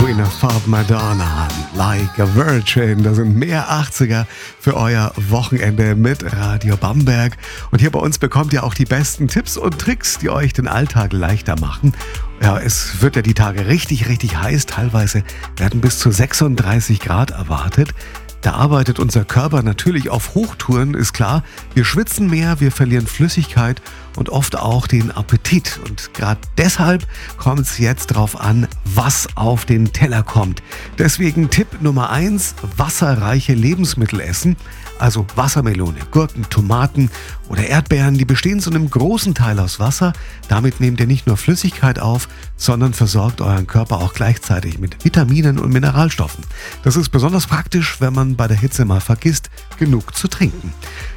Queen of Pop Madonna, Like a Virgin. Das sind mehr 80er für euer Wochenende mit Radio Bamberg. Und hier bei uns bekommt ihr auch die besten Tipps und Tricks, die euch den Alltag leichter machen. Ja, es wird ja die Tage richtig heiß. Teilweise werden bis zu 36 Grad erwartet. Da arbeitet unser Körper natürlich auf Hochtouren, ist klar. Wir schwitzen mehr, wir verlieren Flüssigkeit und oft auch den Appetit. Und gerade deshalb kommt es jetzt drauf an, was auf den Teller kommt. Deswegen Tipp Nummer 1, wasserreiche Lebensmittel essen. Also Wassermelone, Gurken, Tomaten oder Erdbeeren, die bestehen zu einem großen Teil aus Wasser. Damit nehmt ihr nicht nur Flüssigkeit auf, sondern versorgt euren Körper auch gleichzeitig mit Vitaminen und Mineralstoffen. Das ist besonders praktisch, wenn man bei der Hitze mal vergisst, genug zu trinken.